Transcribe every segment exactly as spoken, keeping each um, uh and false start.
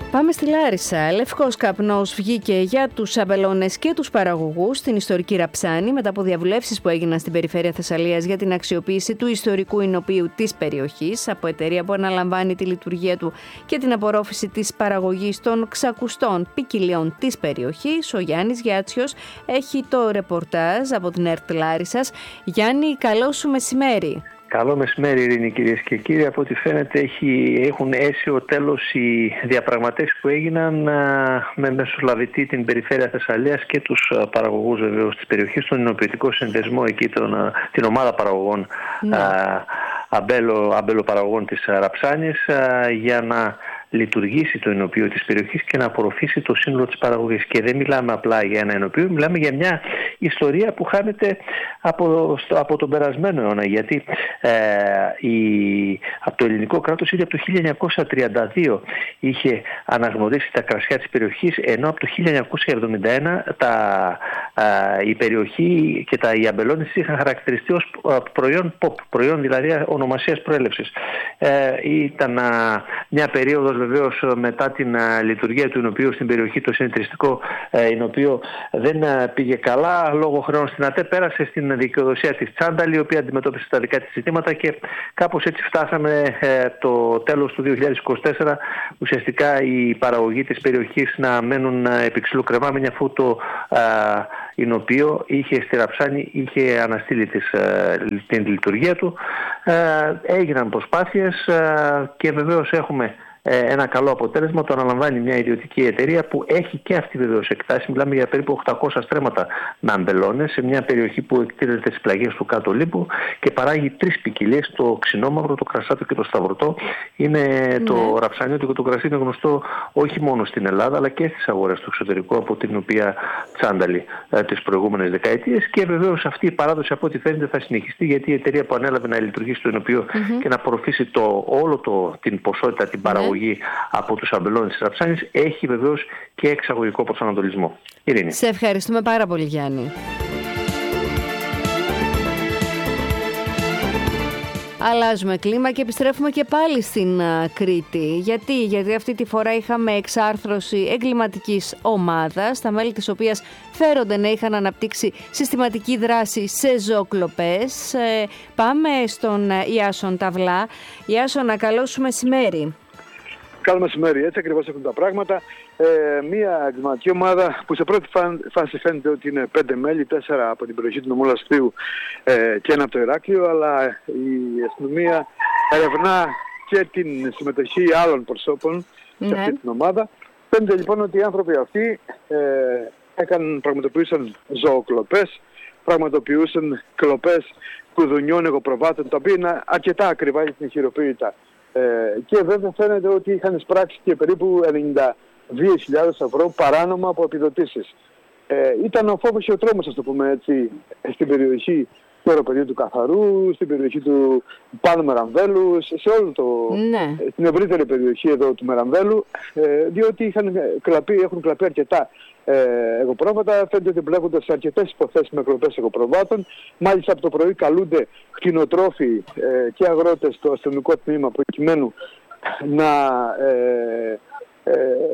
Πάμε στη Λάρισα. Λευκός καπνός βγήκε για τους αμπελώνες και τους παραγωγούς στην ιστορική Ραψάνη μετά από διαβουλεύσεις που έγιναν στην περιφέρεια Θεσσαλίας για την αξιοποίηση του ιστορικού εινοποιείου της περιοχής από εταιρεία που αναλαμβάνει τη λειτουργία του και την απορρόφηση της παραγωγής των ξακουστών ποικιλιών της περιοχής. Ο Γιάννης Γιάτσιος έχει το ρεπορτάζ από την ΕΡΤ Λάρισσας. Γιάννη, καλό σου μεσημέρι. Καλό μεσημέρι, Ειρήνη, κυρίες και κύριοι. Από ό,τι φαίνεται έχει, έχουν έσει τέλος οι διαπραγματεύσεις που έγιναν α, με μεσολαβητή την περιφέρεια Θεσσαλίας και τους α, παραγωγούς βεβαίως της περιοχής, τον εινοποιητικό συνδεσμό εκεί, τον, α, την ομάδα παραγωγών, ναι. α, αμπέλο, αμπελοπαραγωγών της Ραψάνης, α, για να λειτουργήσει το εινοποιείο της περιοχής και να απορροφήσει το σύνολο της παραγωγής. Και δεν μιλάμε απλά για ένα εινοποιείο, μιλάμε για μια ιστορία που χάνεται από, από τον περασμένο αιώνα. Γιατί ε, η, από το ελληνικό κράτος ήδη από το χίλια εννιακόσια τριάντα δύο είχε αναγνωρίσει τα κρασιά της περιοχής, ενώ από το χίλια εννιακόσια εβδομήντα ένα τα, ε, η περιοχή και τα, οι αμπελώνες είχαν χαρακτηριστεί ως προϊόν pop, προϊόν δηλαδή ονομασίας προέλευσης. Ε, ήταν ε, μια περίοδος βεβαίως μετά την uh, λειτουργία του εινοποιείου στην περιοχή, το συνεταιριστικό uh, εινοποιείο δεν uh, πήγε καλά λόγω χρεών στην ΑΤΕ, πέρασε στην δικαιοδοσία της Τσάνταλη, η οποία αντιμετώπισε τα δικά της ζητήματα και κάπως έτσι φτάσαμε uh, το τέλος του δύο χιλιάδες είκοσι τέσσερα ουσιαστικά οι παραγωγοί της περιοχής να μένουν uh, επί ξυλού κρεμάμενοι, αφού το uh, εινοποιείο είχε στη Ραψάνη, είχε αναστείλει της, uh, την λειτουργία του. Uh, έγιναν προσπάθειες uh, και βεβαίως έχουμε ένα καλό αποτέλεσμα. Το αναλαμβάνει μια ιδιωτική εταιρεία που έχει και αυτή βεβαίως εκτάσει. Μιλάμε για περίπου οκτακόσια στρέμματα με αμπελώνες σε μια περιοχή που εκτίθεται στις πλαγιές του Κάτω Λίπου και παράγει τρεις ποικιλίες: το ξινόμαυρο, το κρασάτο και το σταυρωτό. Είναι ναι. Το ραψανιώτικο το κρασί είναι γνωστό όχι μόνο στην Ελλάδα αλλά και στις αγορές του εξωτερικού, από την οποία Τσάνταλη ε, τις προηγούμενες δεκαετίες. Και βεβαίως αυτή η παράδοση, από ό,τι φαίνεται, θα συνεχιστεί, γιατί η εταιρεία που ανέλαβε να λειτουργήσει το εινοποιείο mm-hmm. και να απορροφήσει το, όλο το, την ποσότητα, την παραγωγή από τους αμπελώνες της Ραψάνης, έχει βεβαίως και εξαγωγικό προσανατολισμό. Ειρήνη. Σε ευχαριστούμε πάρα πολύ, Γιάννη. Αλλάζουμε κλίμα και επιστρέφουμε και πάλι στην uh, Κρήτη. Γιατί? Γιατί αυτή τη φορά είχαμε εξάρθρωση εγκληματικής ομάδας, τα μέλη της οποίας φέρονται να είχαν αναπτύξει συστηματική δράση σε ζωοκλοπές. Ε, πάμε στον uh, Ιάσον Ταυλά. Ιάσονα, καλό σου μεσημέρι. Καλό μεσημέρι, έτσι ακριβώς έχουν τα πράγματα. Ε, μία εγκληματική ομάδα που σε πρώτη φάση φαίνεται ότι είναι πέντε μέλη, τέσσερα από την περιοχή του νομού Λασθείου ε, και ένα από το Ηράκλειο, αλλά η αστυνομία ερευνά και την συμμετοχή άλλων προσώπων σε ναι. αυτή την ομάδα. Φαίνεται λοιπόν ότι οι άνθρωποι αυτοί ε, έκαναν, πραγματοποιούσαν ζωοκλοπές, πραγματοποιούσαν κλοπές κουδουνιών, εγωπροβάτων, τα οποία είναι αρκετά ακριβά για την χειροποίητα. Ε, και βέβαια φαίνεται ότι είχαν εισπράξει και περίπου ενενήντα δύο χιλιάδες ευρώ παράνομα από επιδοτήσεις. Ε, ήταν ο φόβος και ο τρόμος, ας το πούμε έτσι, στην περιοχή του αεροπεδίου του Καθαρού, στην περιοχή του Πάνω Μερανβέλου, σε όλο το, ναι. την ευρύτερη περιοχή εδώ του Μερανβέλου, ε, διότι είχαν κλαπεί, έχουν κλαπεί αρκετά ε, εγωπρόβατα. Φαίνεται ότι μπλέκονται σε αρκετές υποθέσεις με κλοπές εγωπροβάτων. Μάλιστα από το πρωί καλούνται κτηνοτρόφοι ε, και αγρότες στο αστυνομικό τμήμα προκειμένου να ε, ε,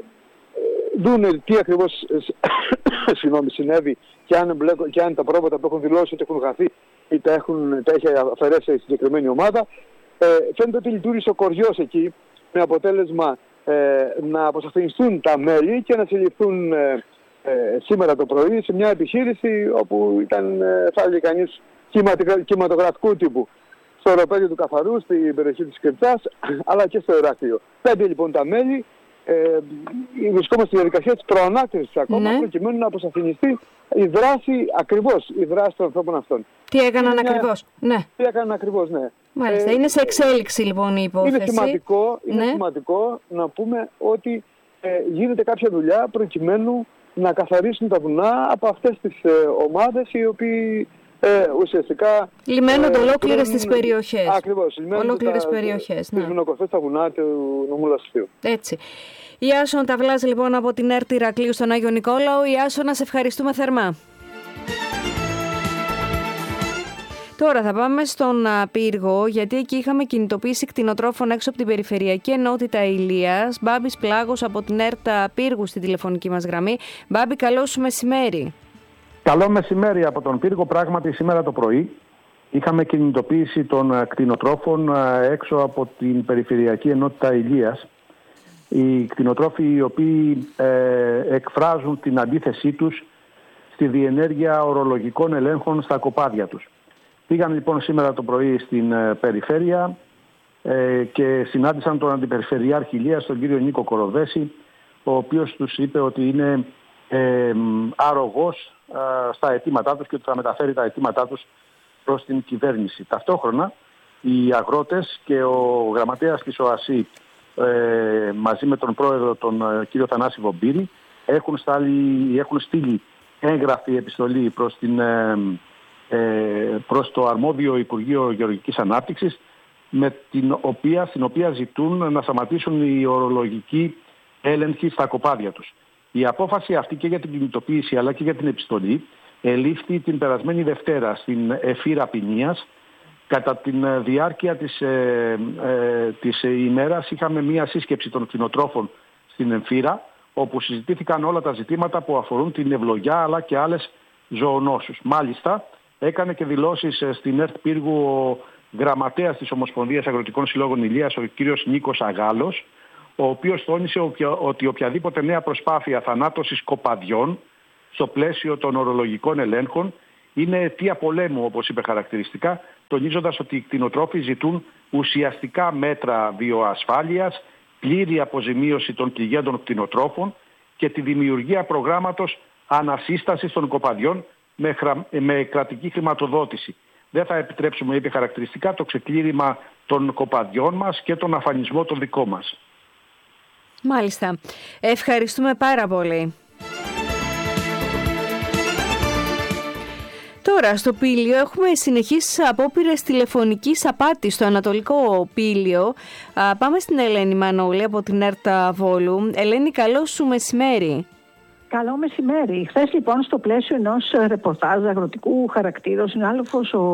δούνε τι ακριβώς συγγνώμη, συνέβη και αν, μπλέκο, και αν τα πρόβατα που έχουν δηλώσει ότι έχουν χαθεί ή τα, έχουν, τα έχει αφαιρέσει η συγκεκριμένη ομάδα. Ε, φαίνεται ότι λειτουργήσε ο κοριός εκεί, με αποτέλεσμα ε, να αποσαφινιστούν τα μέλη και να συλληφθούν ε, ε, σήμερα το πρωί σε μια επιχείρηση όπου ήταν, ε, θα έλεγε κανείς, κινηματογραφικού τύπου. Στο αεροπέδιο του Καθαρού, στην περιοχή της Κερτσάς, αλλά και στο Ηράκλειο. Πέντε λοιπόν τα μέλη. Ε, βρισκόμαστε στη διαδικασία της προανάκρισης ακόμα, ναι. προκειμένου να αποσαφινιστεί η δράση, ακριβώς η δράση των ανθρώπων αυτών. Τι έκαναν είναι ακριβώς, ναι. Τι έκαναν ακριβώς, ναι. Μάλιστα, ε, είναι σε εξέλιξη λοιπόν η υπόθεση. Είναι σημαντικό, είναι ναι. σημαντικό να πούμε ότι ε, γίνεται κάποια δουλειά προκειμένου να καθαρίσουν τα βουνά από αυτές τις ε, ομάδες οι οποίοι Ε, ουσιαστικά λιμένονται ε, ολόκληρες τις περιοχές. Ακριβώς, ολόκληρες τα, περιοχές. Τις μηνοκορφές στα βουνά του νομού Λασθείου. Έτσι. Ιάσον Ταυλάς λοιπόν από την ΕΡΤ Ηρακλείου στον Άγιο Νικόλαο. Ιάσον, να σε ευχαριστούμε θερμά. Τώρα θα πάμε στον Πύργο, γιατί εκεί είχαμε κινητοποίηση κτηνοτρόφων έξω από την περιφερειακή ενότητα Ηλίας. Μπάμπης Πλάγος από την ΕΡΤΑ Πύργου στην τηλεφωνική μας γραμμή. Μπάμπη, καλό σου μεσημέρι. Καλό μεσημέρι από τον Πύργο. Πράγματι σήμερα το πρωί είχαμε κινητοποίηση των κτηνοτρόφων έξω από την περιφερειακή ενότητα Ηλίας. Οι κτηνοτρόφοι οι οποίοι ε, εκφράζουν την αντίθεσή τους στη διενέργεια ορολογικών ελέγχων στα κοπάδια τους. Πήγαν λοιπόν σήμερα το πρωί στην ε, περιφέρεια ε, και συνάντησαν τον Αντιπεριφερειάρχη Ηλίας, τον κύριο Νίκο Κοροδέση, ο οποίος τους είπε ότι είναι ε, αρρωγός ε, στα αιτήματά τους και ότι θα μεταφέρει τα αιτήματά τους προς την κυβέρνηση. Ταυτόχρονα οι αγρότες και ο γραμματέας της ΟΑΣΥ ε, μαζί με τον πρόεδρο τον ε, κύριο Θανάση Βομπύρη έχουν, στάλει, έχουν στείλει έγγραφη επιστολή προς, την, ε, ε, προς το αρμόδιο Υπουργείο Γεωργικής Ανάπτυξης, με την οποία, στην οποία ζητούν να σταματήσουν οι ορολογικοί έλεγχοι στα κοπάδια τους. Η απόφαση αυτή και για την κινητοποίηση αλλά και για την επιστολή ελήφθη την περασμένη Δευτέρα στην Εφήρα Ποινίας. Κατά τη διάρκεια της, ε, ε, της ημέρας είχαμε μία σύσκεψη των κτηνοτρόφων στην Εφήρα, όπου συζητήθηκαν όλα τα ζητήματα που αφορούν την ευλογιά αλλά και άλλες ζωονόσους. Μάλιστα έκανε και δηλώσεις στην ΕΡΤ Πύργου ο γραμματέας της Ομοσπονδίας Αγροτικών Συλλόγων Ηλίας, ο κύριος Νίκος Αγάλος, ο οποίος τόνισε ότι οποιαδήποτε νέα προσπάθεια θανάτωσης κοπαδιών στο πλαίσιο των ορολογικών ελέγχων είναι αιτία πολέμου, όπως είπε χαρακτηριστικά, τονίζοντας ότι οι κτηνοτρόφοι ζητούν ουσιαστικά μέτρα βιοασφάλειας, πλήρη αποζημίωση των πληγέντων κτηνοτρόφων και τη δημιουργία προγράμματος ανασύστασης των κοπαδιών με, χρα... με κρατική χρηματοδότηση. Δεν θα επιτρέψουμε, είπε χαρακτηριστικά, το ξεκλήριμα των κοπαδιών μας και τον αφανισμό των δικών μας. Μάλιστα. Ευχαριστούμε πάρα πολύ. Τώρα, στο Πήλιο έχουμε συνεχείς απόπειρες τηλεφωνικής απάτης στο Ανατολικό Πήλιο. Α, πάμε στην Ελένη Μανώλη από την ΕΡΤΑ Βόλου. Ελένη, καλό σου μεσημέρι. Καλό μεσημέρι. Χθες λοιπόν στο πλαίσιο ενός ρεπορτάζ αγροτικού χαρακτήρα, ο συνάδελφος ο,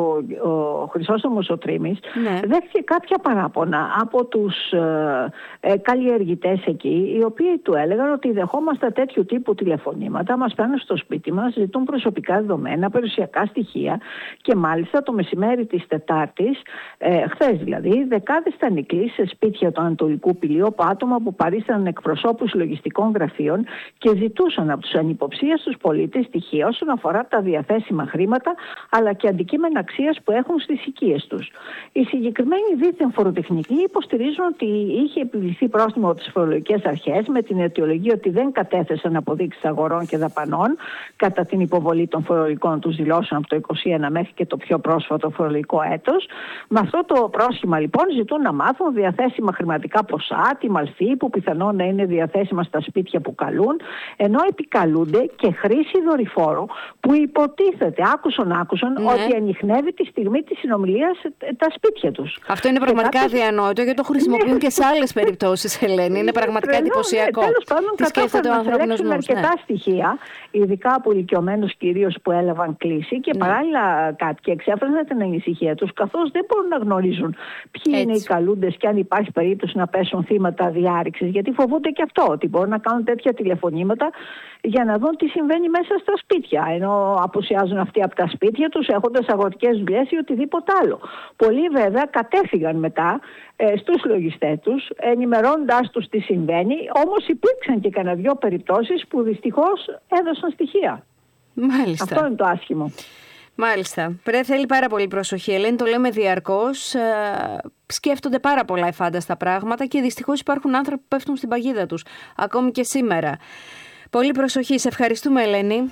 ο Χρυσόστομος ο Τρίμης, ναι, δέχτηκε κάποια παράπονα από τους ε, ε, καλλιεργητές εκεί, οι οποίοι του έλεγαν ότι δεχόμαστε τέτοιου τύπου τηλεφωνήματα, μας παίρνουν στο σπίτι μας, ζητούν προσωπικά δεδομένα, περιουσιακά στοιχεία και μάλιστα το μεσημέρι της Τετάρτης, ε, χθες δηλαδή, δεκάδες ήταν οι κλήσεις σε σπίτια του Ανατολικού Πηλίου από άτομα που παρίσταναν εκπροσώπους λογιστικών γραφείων και ζητούσαν από τους ανυποψίαστους πολίτες στοιχεία όσον αφορά τα διαθέσιμα χρήματα αλλά και αντικείμενα αξίας που έχουν στις οικίες τους. Οι συγκεκριμένοι δίθεν φοροτεχνικοί υποστηρίζουν ότι είχε επιβληθεί πρόστιμο από τις φορολογικές αρχές με την αιτιολογία ότι δεν κατέθεσαν αποδείξεις αγορών και δαπανών κατά την υποβολή των φορολογικών τους δηλώσεων από το είκοσι ένα μέχρι και το πιο πρόσφατο φορολογικό έτος. Με αυτό το πρόσχημα λοιπόν ζητούν να μάθουν διαθέσιμα χρηματικά ποσά, τη μαλφή που πιθανόν να είναι διαθέσιμα στα σπίτια που καλούν, ενώ επικαλούνται και χρήση δορυφόρου που υποτίθεται, άκουσον άκουσον, ναι, ότι ανιχνεύει τη στιγμή της συνομιλίας τα σπίτια τους. Αυτό είναι πραγματικά κάποιος... αδιανόητο, γιατί το χρησιμοποιούν ναι, και σε άλλες περιπτώσεις, Ελένη. Είναι πραγματικά εντυπωσιακό. Ναι, τέλος πάντων, κατάφεραν να συλλέξουν αρκετά ναι. στοιχεία, ειδικά από ηλικιωμένους κυρίως που έλαβαν κλήση και ναι. παράλληλα κάποιοι εξέφρασαν την ανησυχία τους, καθώς δεν μπορούν να γνωρίζουν ποιοι Έτσι. είναι οι καλούντες και αν υπάρχει περίπτωση να πέσουν θύματα διάρρηξης, γιατί φοβούνται και αυτό, ότι μπορούν να κάνουν τέτοια τηλεφωνήματα για να δουν τι συμβαίνει μέσα στα σπίτια, ενώ απουσιάζουν αυτοί από τα σπίτια τους έχοντας αγροτικές δουλειές ή οτιδήποτε άλλο. Πολλοί βέβαια κατέφυγαν μετά ε, στους λογιστές τους, ενημερώνοντας τους τι συμβαίνει, όμως υπήρξαν και κανένα δυο περιπτώσεις που δυστυχώς έδωσαν στοιχεία. Μάλιστα. Αυτό είναι το άσχημο. Μάλιστα. Πρέπει θέλει πάρα πολύ προσοχή. Ελένη, το λέμε διαρκώς. Ε, σκέφτονται πάρα πολλά εφάνταστα πράγματα και δυστυχώς υπάρχουν άνθρωποι που πέφτουν στην παγίδα τους, ακόμη και σήμερα. Πολύ προσοχή. Σε ευχαριστούμε, Ελένη.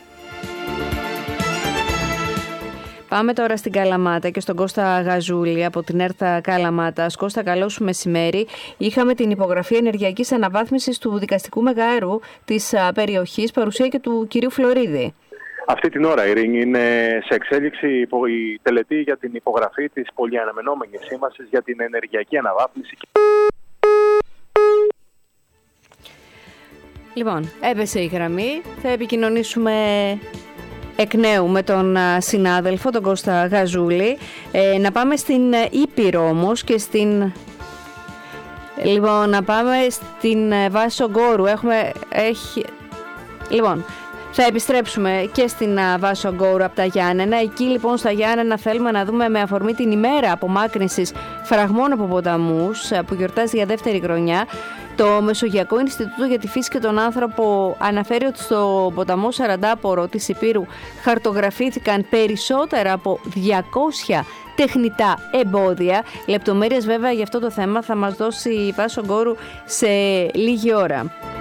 Πάμε τώρα στην Καλαμάτα και στον Κώστα Γαζούλη από την ΕΡΤΑ Καλαμάτας. Κώστα, καλό σου μεσημέρι. Είχαμε την υπογραφή ενεργειακής αναβάθμισης του δικαστικού μεγαέρου της περιοχής, παρουσία και του κυρίου Φλωρίδη. Αυτή την ώρα, Ειρήνη, είναι σε εξέλιξη η τελετή για την υπογραφή της πολυαναμενόμενης σύμβασης για την ενεργειακή αναβάθμιση. Λοιπόν, έπεσε η γραμμή. Θα επικοινωνήσουμε εκ νέου με τον συνάδελφο, τον Κώστα Γαζούλη. Ε, να πάμε στην Ήπειρο όμως και στην... Λοιπόν, να πάμε στην Βάσο Γκόρου. Έχουμε... Έχει... Λοιπόν... Θα επιστρέψουμε και στην Βάσο Γκόρου από τα Γιάννενα. Εκεί λοιπόν στα Γιάννενα θέλουμε να δούμε με αφορμή την ημέρα απομάκρυνσης φραγμών από ποταμούς που γιορτάζει για δεύτερη χρονιά. Το Μεσογειακό Ινστιτούτο για τη Φύση και τον Άνθρωπο αναφέρει ότι στο ποταμό Σαραντάπορο της Ηπείρου χαρτογραφήθηκαν περισσότερα από διακόσια τεχνητά εμπόδια. Λεπτομέρειες βέβαια για αυτό το θέμα θα μας δώσει η Βάσο Γκόρου σε λίγη ώρα.